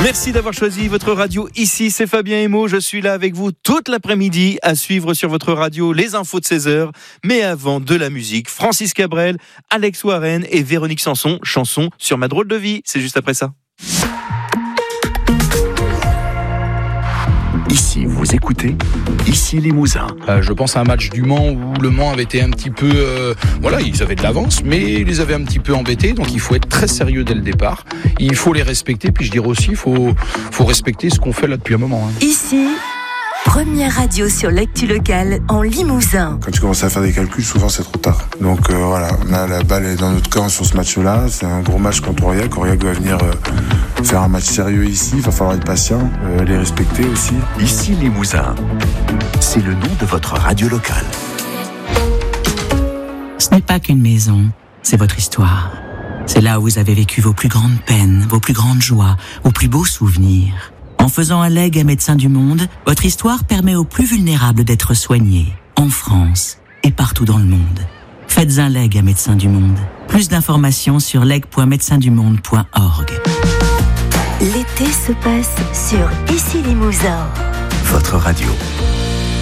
Merci d'avoir choisi votre radio. Ici, c'est Fabien Emo. Je suis là avec vous toute l'après-midi à suivre sur votre radio les infos de 16h. Mais avant de la musique, Francis Cabrel, Alex Warren et Véronique Sanson, chanson sur ma drôle de vie. C'est juste après ça. Ici, vous écoutez Ici Limousin. Je pense à un match du Mans où le Mans avait été un petit peu... ils avaient de l'avance, mais ils les avaient un petit peu embêtés. Donc il faut être très sérieux dès le départ. Il faut les respecter. Puis je dirais aussi, il faut respecter ce qu'on fait là depuis un moment. Ici, première radio sur l'actu locale en Limousin. Quand tu commences à faire des calculs, souvent c'est trop tard. Donc on a la balle est dans notre camp sur ce match-là. C'est un gros match contre Aurillac. Aurillac doit venir faire un match sérieux ici. Il va falloir être patient, les respecter aussi. Ici Limousin, c'est le nom de votre radio locale. Ce n'est pas qu'une maison, c'est votre histoire. C'est là où vous avez vécu vos plus grandes peines, vos plus grandes joies, vos plus beaux souvenirs. En faisant un legs à Médecins du Monde, votre histoire permet aux plus vulnérables d'être soignés, en France et partout dans le monde. Faites un leg à Médecins du Monde. Plus d'informations sur leg.médecindumonde.org. L'été se passe sur Ici Limousin. Votre radio.